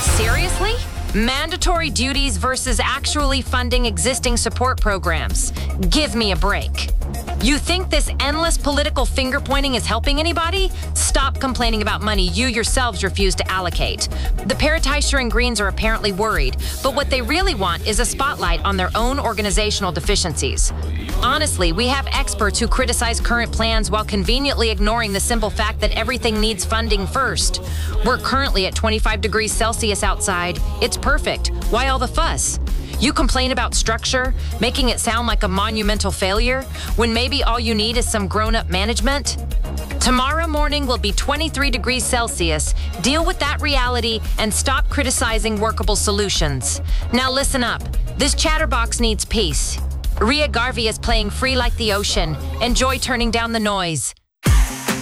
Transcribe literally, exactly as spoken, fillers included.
Seriously? Mandatory duties versus actually funding existing support programs. Give me a break. You think this endless political finger-pointing is helping anybody? Stop complaining about money you yourselves refuse to allocate. The Paratysher and Greens are apparently worried, but what they really want is a spotlight on their own organizational deficiencies. Honestly, we have experts who criticize current plans while conveniently ignoring the simple fact that everything needs funding first. We're currently at twenty-five degrees Celsius outside. It's perfect. Why all the fuss? You complain about structure, making it sound like a monumental failure, when maybe all you need is some grown-up management? Tomorrow morning will be twenty-three degrees Celsius. Deal with that reality and stop criticizing workable solutions. Now listen up. This chatterbox needs peace. Ria Garvey is playing free like the ocean. Enjoy turning down the noise.